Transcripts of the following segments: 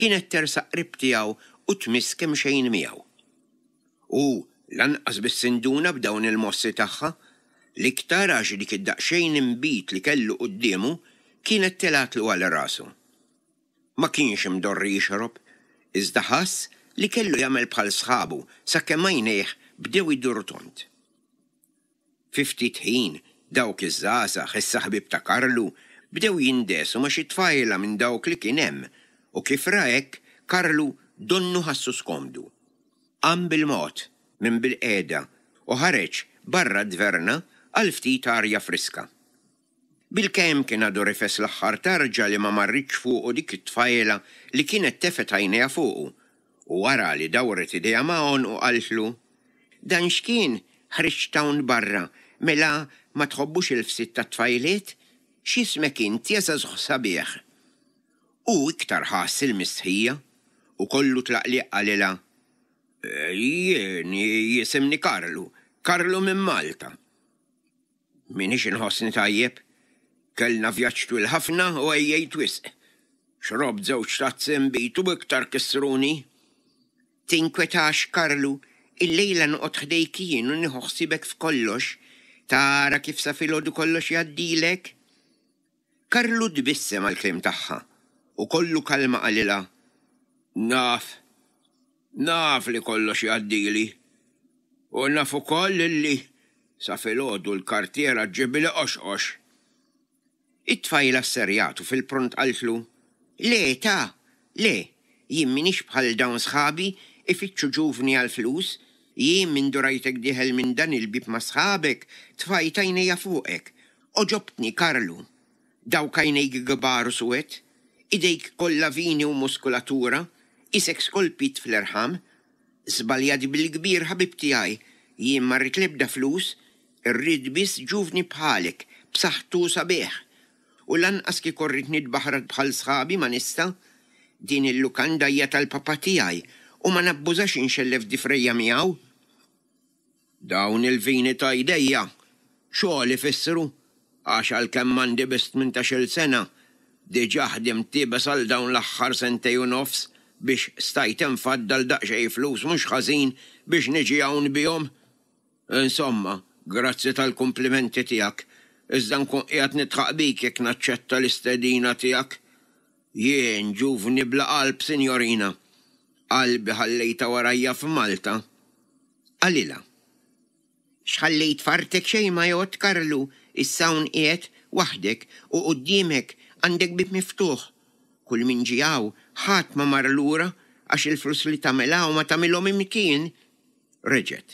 kienet tersaq qrib tiegħu u tmiss kemm xejn miegħu. U lanqas bis-sinduna b'dawn il-mossi tagħha l-iktar għax dik id-daqsxejn imbit li kellu qudiemu kienet telatlu għal rasu. Ma kienx imdorri jixrob, iżda ħass li kellu jagħmel bħal sħabu sakemm għajnejh bdew iduru tont. Fi ftit ħin dawk iż-żgħażagħ is-saħbieb ta' Karlu bdew jindesu ma' xi tfajla minn dawk li kien hemm u kif ra hekk Karlu donnu ħassu skomdu. Qam bil-mod minn bil-qiegħda u ħareġ barra d-dverna għal ftit arja friska. Bil-kemm kien għadu rifes l-aħħar tarġa li ma marritx fuqu dik it-tfajla li kienet tefet għajnejha fuqu u wara li dawret idejha magħhom u qaltlu: "Dan x'kien ħriġt hawn barra, mela ma tħobbux il-fsit tat-tfajliet? X'ismek inti ja żagħżugħ sabiħ?" U iktar ħass il-mistħija u kollu tlaqliq qalilha: "Jien jisimni Karlu minn Malta." "Minix inħossni tajjeb, kellna vjaġġ twil ħafna u għejjejt wisq. Xrob żewġ tazzi nbitu iktar kissruni." "Tinkwetax Karlu, il-lejla noqgħod ħdejk jien u nieħu ħsiebek f'kollox, tara kif sa filgħodu kollox jgħaddilek." Karlu tbissem għall-kliem tagħha u kollu kalma qalilha: Naf li kollox jgħaddili. U naf ukoll li sa filgħodu l-kartiera ġibili qoxqox." It-tfajla sserjatu fil-pront qaltlu: "Le, le, jien minix bħal dawn sħabi ifittxu ġuvni għal-flus, jien minn durajtek diħel minn dan il-bib ma' sħabek, tfajt għajnejja fuqek. Oġobtni Karlu, dawk għajnejk gbar u suwed, idejk kollha vini u muskulatura, isek skolpit fl-erħam, żbaljad bil-kbir ħabib tiegħi, jien ma rrid l-ebda flus, irrid biss ġuvni bħalek, b'saħħtu sabiħ. U lanqas kieku rrid nitbaħrad bħal sħabi ma nista', din il-lukanda hija tal-papa tiegħi u ma nabbużax inxellef difrejja miegħu." "Dawn il-vini ta' idejja xogħol ifissru għax għalkemm m'għandi biss 18-il sena diġà ħdimt tibes għal dawn l-aħħar sentej u nofs biex stajt infaddal daqsxejn flus mhux ħażin biex niġi hawn bihom. Insomma, grazzi tal-kumplimenti tiegħek, iżda nkun qiegħed nitħaq bik jekk naċċetta l-istedina tiegħek. Jien ġuvni bla qalb, Sinjorina, qalbi ħallejta warajja f'Malta." Qalilha: "X'ħallejt fartek xejn ma jgħod Karlu, issa hawn qiegħed waħdek u quddiemek għandek bib miftuħ. Kull min ġie hawn ħadd ma mar lura għax il-flus li tagħmel hawn ma tagħmilhom imkien." Reġgħet: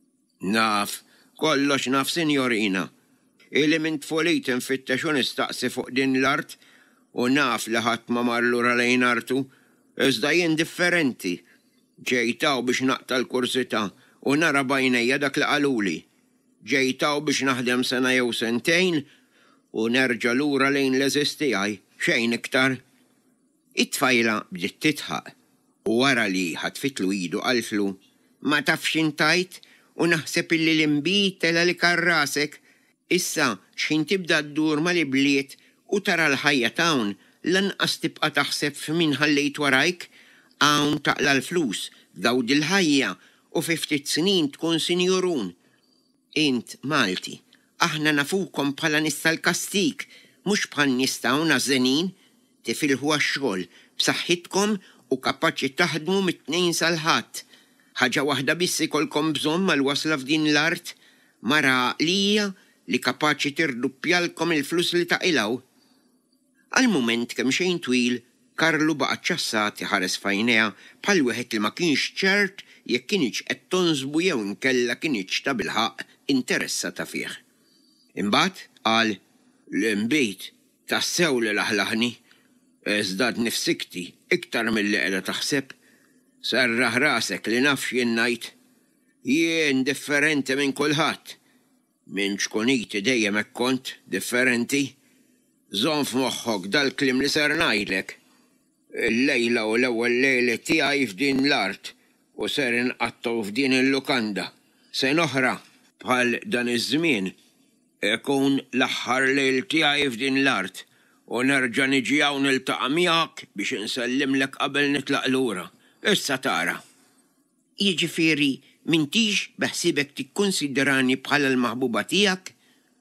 "Naf, kollox naf, Sinjorina. Ili minn tfolit infittex u nistaqsi fuq din l-art u naf li ħadd ma mar lura lejn artu, iżda jien differenti. Ġejtaw biex naqta l-kursità u nara bajnejja dak li qaluli. Ġejtaw biex naħdem sena jew sentejn u nerġa' lura lejn l-eżisti tiegħi, xejn iktar." It-tfajla bdiet titħaq u wara li ħatfitlu idu qaltlu: "Ma tafx intajt u naħseb illi l-imbit tela li karrasek. Issa x'in tibda ddur mal-ibliet u tara l-ħajja tawn lanqas tibqa' taħseb f'min ħallejt warajk, hawn taqla l-flus, dawd il-ħajja u fi ftit snin tkun sinjurun. Int Malti, aħna nafukom bħala nies tal-kastik, mhux bħal nies hawn għażenin, tifilħu għax-xogħol b'saħħitkom u kapaċi taħdmu mit-tnejn sal-ħadd. Ħaġa waħda biss ikolkom bżonn mal-wasla f'din l-art, mara għaqlija li kapaċi tirduppjalkom il-flus li taqilgħu." Għal-mument kemm xejn twil, Karlu baqa' ċassat iħares f'għajnejha bħal wieħed li ma kienx ċert jekk kienx qed tonżbu jew inkella kienx ta' bilħaq interessata fih. Imbagħad qal: "L-imbit tassew li laħlaħni, iżda nifsikti iktar milli qiegħda taħseb. Serraħ rasek li nafx jien ngħid. Jien differenti minn kulħadd. Minn xkuniti dejjem hekk kont differenti. Żomm f'moħħok dal-kliem li ser ngħidlek. Il-lejla u l-ewwel lejli tiegħi f'din l-art u ser inqattaw f'din il-lukanda. Sen oħra bħal dan iż-żmien ikun l-aħħar lejl tiegħi f'din l-art u nerġa' niġi hawn niltaqa' miegħek biex insellimlek qabel nitlaq lura. Issa tara. Jiġifieri m'intix beħsibek tikkunsiderani bħala l-maħbuba tiegħek?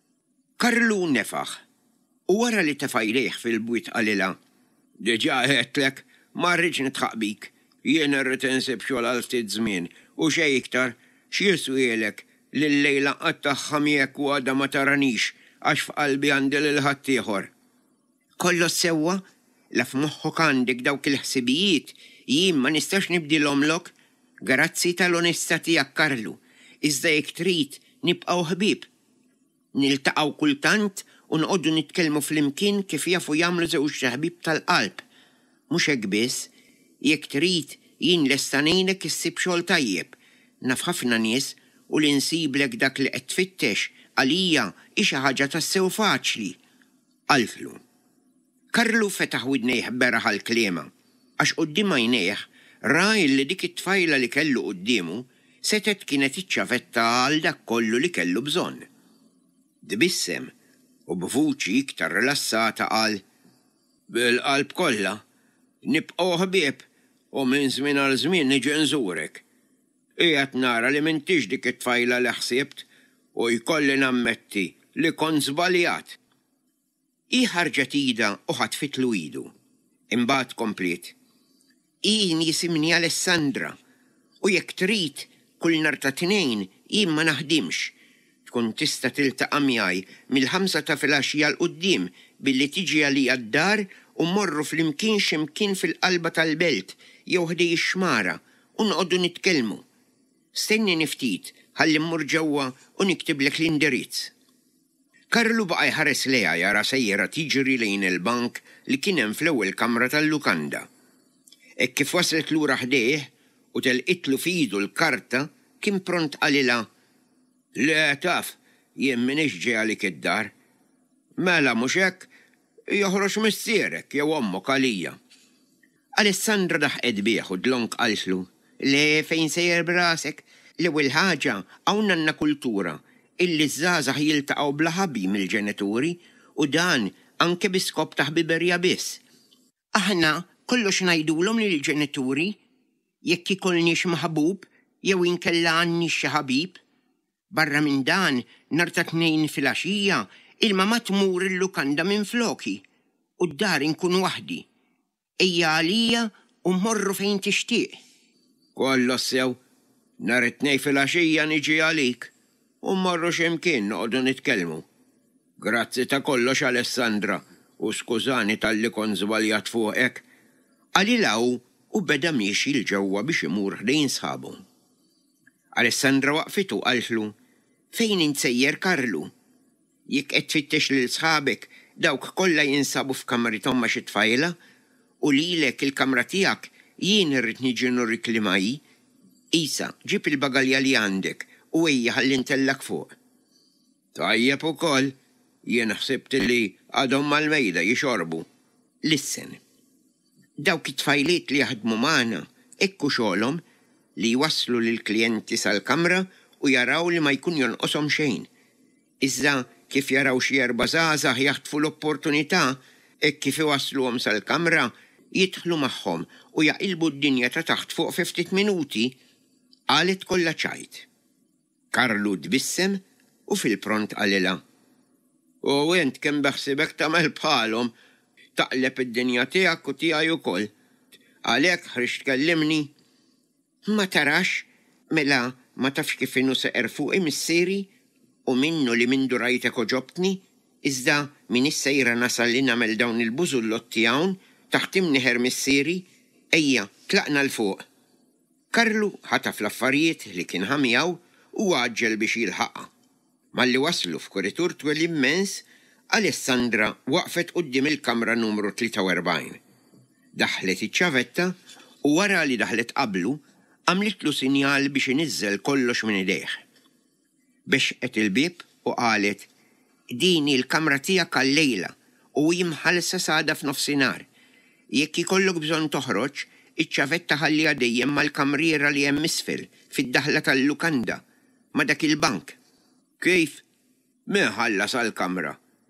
Karlu nefaħ u wara li tefajlejh fil-bwiet qalilha. Diġà għedtlek ma rridx nitħaq bik, jien irrid insib xogħol għal ftit żmien u xejn iktar x'jiswielek li l-lejla qattaħħa miegħek u għadha ma taranix għax f'qalbi għandi lil ħadd ieħor. Kollox sewwa, la f'moħħok għandek dawk il-ħsibijiet jien ma nistax nibdilhomlok. Grazzi tal-onestà tiegħek Karlu, iżda jekk trid nibqgħu ħbieb. Niltaqgħu kultant u nqogħdu nitkellmu flimkien kif jafu jagħmlu żewġ ħbieb tal-qalb. Mhux hekk biss, jekk trid jien lesta ngħinek issib xogħol tajjeb. Naf ħafna nies u li nsiblek dak li qed tfittex għalija hi xi ħaġa tassew faċli. Qaltlu. Karlu fetaħ widnejh beraħ għall-kliema għax quddiem għajnejh ra li dik it-tfajla li kellu quddiemu setet kienet iċċavetta għal dak kollu li kellu bżonn. Dibissem u b'vuċi iktar rilassata qal: bil-qalb kollha, nibqgħu ħbieb u minn żmien għal żmien niġi nżurek. Qiegħed nara li m'intix dik it-tfajla li ħsibt u jkolli nammetti li kont żbaljat. Hi ħarġet ida u ħatfitlu idu. Imbagħad kompliet: Jien jisimni Alessandra u jekk trid kull nhar ta' tnejn jien ma naħdimx. Tkun tista' tiltaqa' miegħi mill-5 ta' filgħaxija l quddiem billi tiġi għalija d-dar u mmorru flimkien x'imkien fil-qalba tal-belt jew ħdej ix-xmara u noqogħdu nitkellmu. Stenni ftit ħalli mmur ġewwa u niktiblek l-indirizz. Karlu baqa' jħares lejha jara sejjera tiġri lejn il-bank li kien hemm fl-ewwel kamra tal-lukanda. Hekk kif waslet lura ħdejh u telqitlu f'idu l-karta kien pront qalilha: Le taf, jien m'iniex ġej għalik id-dar. Mela mhux hekk, joħroġ missierek jew ommok għalija. Alessandra daħqet bih u dlonk qaltlu: Le fejn sejjer brasek, l-ewwel ħaġa hawn għandna kultura illi żgħażagħ jiltaqgħu bla ħabib mill-ġenituri u dan anke biskop ta' ħbiberja biss. Aħna kollox ngħidulhom lill-ġenituri jekk ikollniex maħbub jew inkella għandni xi ħabib. Barra minn dan nhar ta' tnejn filgħaxija il-mama tmur il-lukanda minn floki u d-dar inkun waħdi. Ejja għalija u mmorru fejn tixtieq. Kollox sew, nhar it-tnejn filgħaxija niġi għalik u mmorru x'imkien noqogħdu nitkellmu. Grazzi ta' kollox Alessandra u skużani tal-li kont żbaljat fuqek. Għalilaw u beda miexi l-ġewwa biex imur ħdejn sħabu. Alessandra waqfitu qaltlu: Fejn insejjer Karlu? Jekk qed tfittex lil sħabek dawk kollha jinsabu f'kamrithom ma' xi tfajla u lilek il-kamra tiegħek jien irrid niġi nurrik li maji. Isa, ġib il-bagalja li għandek u ejja ħalli ntellak fuq. Tajjeb ukoll, jien ħsibt li għadhom mal-mejda jixorbu. Lissen. Dawk it-tfajliet li jaħdmu magħna ekku xogħolhom li jwasslu lill-klijenti sal-kamra u jaraw li ma jkun jonqoshom xejn. Iżda kif jaraw xi erba' żgħażagħ jaħtfu l-opportunità hekk kif iwassluhom sal-kamra jidħlu magħhom u jaqilbu d-dinja ta' taħt fuq 50 minuti, qalet kollha ċajt. Karlu tbissem u fil-pront qalilha: U int kemm beħsibek tagħmel bħalhom, taqleb id-dinja tiegħek u tiegħi wkoll. Għalhekk ħriġt tkellimni. Ma tarax, mela ma tafx kif inhu seqer fuqi missieri u minnu li mindu rajtek oġobtni, iżda min issejra nasal li nagħmel dawn il-bużullotti hawn taħt imnieħer missieri, ejja tlaqna l-fuq. Karlu ħataf l-affarijiet li kien ħamijaw u għaġġel biex jilħaqha. Malli waslu f'koritur twel immens, Alessandra waqfet quddiem il-kamra numru 43. Daħlet iċ-ċavetta u wara li daħlet qablu għamlitlu sinjal biex inizzel kollox minn idejh. Bexqet il-bib u qalet: Dini l-kamra tiegħek għal-lejla u jimħalsa sada f'nofsinhar. Jekk ikollok bżonn toħroġ, iċ-ċavetta ħallija dejjem mal-kamriera li hemm isfel fid-daħla tal-lukanda ma dak il-bank. Kif? Min ħallas għall-kamra?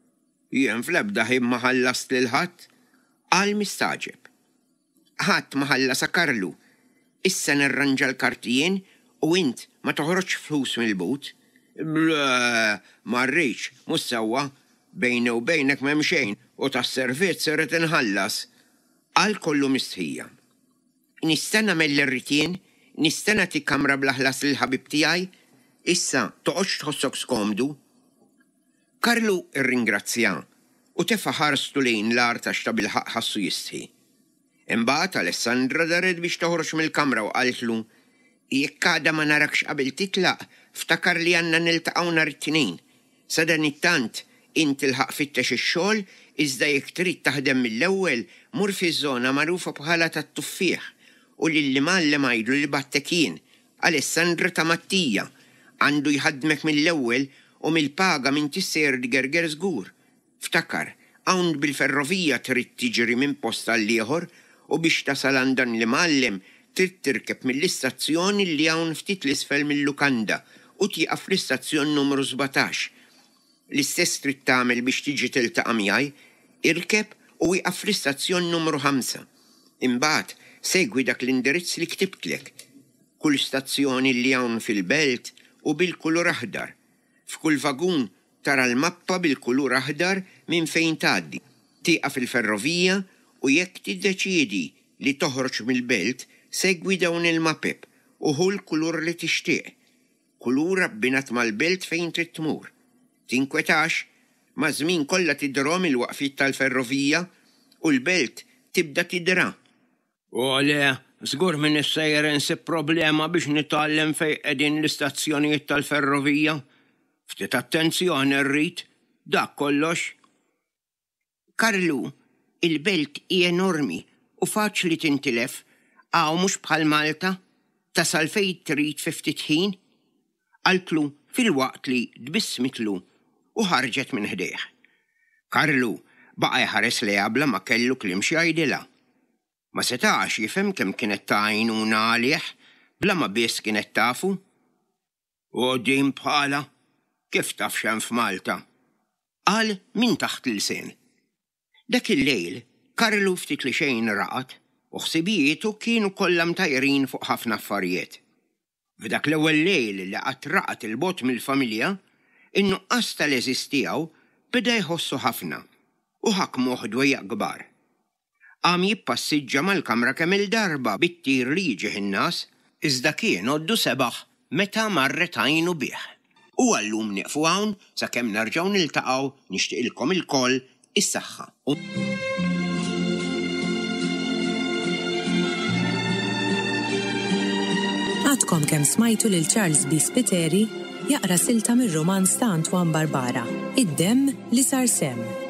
Jien fl-ebda ħin ma ħallast lil ħadd. Qal mistaġeb. Ħadd ma ħallasa Karlu. Issa nirranġa l-kartijien u int ma toħroġ flus mill-but. Bla, ma rridx, mhux sewwa, bejni u bejnek m'hemm xejn u tas-servizz irid inħallas. Qal kollu mistħija. Nista' nagħmel l-irritien, nista' nagħti kamra bl-ħlas lill-ħabib tiegħi, issa toqgħodx tħossok skomdu. Karlu irringrazzja u tefa' ħarstu lejn l-art għax ta' bil-ħaq ħassu jistħi. Imbagħad Alessandra daret biex toħroġ mill-kamra u qaltlu: jekk għada ma narakx qabel titlaq, ftakar li għandna niltaqgħu nhar it-tnejn. Sadan it-tant inti l-ħaq fittex ix-xogħol iżda jekk trid taħdem mill-ewwel mur fiż-żona magħrufa bħala tat-tuffieħ u lilli mallem għajdu li battek jien, Alessandra ta' Mattija, għandu jħaddmek mill-ewwel u mill-paga minn tisser di gerger żgur. Ftakar, hawn bil-ferrovija trid tiġri minn post għal ieħor u biex tasal għandan li mallem trid tirkeb mill-istazzjoni li hawn ftit l-isfel mill-lukanda u tieqaf fl-istazzjon numru 17. L-istess trid tagħmel biex tiġi tiltaqa' miegħi, irkeb u wieqaf fl-istazzjon numru 5. Imbagħad segwi dak l-indirizz li ktibtlek. Kull stazzjoni li hawn fil-belt u bil-kulur aħdar. F'kull vagun tara l-mappa bil-kulur aħdar minn fejn tgħaddi. Tieqa fil-ferrovija u jekk tiddeċiedi li toħroġ mill-belt, segwi dawn il-mapep u hu l-kulur li tixtieq. Kulur abbinat mal-belt fejn trid tmur. Tinkwetax, ma' żmien kollha tidrom il-waqfiet tal-ferrovija u l-belt tibda tidra. U le, żgur minn issejjer insib problema biex nitgħallem fejn qegħdin l-istazzjonijiet tal-ferrovija. Ftit attenzjoni rrid, dak kollox. Karlu, il-belt hija enormi u faċli tintilef, għaw mhux bħal Malta, tasal fejn trid fi ftit ħin. Qaltlu fil-waqt li dbissmitlu u ħarġet minn ħdejh. Karlu baqa' jħares lejha bla ma kellu kliem xi jgħidilha. Ma setax jifhem kemm kienet ta' għajnuna għalih bla ma biss kienet tafu. U din bħala kif taf x'hemm f'Malta? Qal minn taħt l-sen. Dak il-lejl Karlu ftit li xejn raqat u ħsibietu kienu kollha mtajrin fuq ħafna affarijiet. F'dak l-ewwel lejl li qatt raqat il-bot mill-familja, in-nuqqas tal-eżiż tiegħu beda jħossu ħafna u ħakmuh dwejjaq kbar. Qam jippassiġġa mal-kamra kemm il-darba bit-tir li jiġih in-nas, iżda kien għoddu sebaħ meta marret għajnu bih. U għallum nieqfu hawn sakemm nerġgħu niltaqgħu nixtieqilkom ilkoll is-saħħa. Għadkom kemm smajtu lil Charles B. Spiteri jaqra silta mir-romanz ta' Antoine Barbara, Id-demm li sar semm.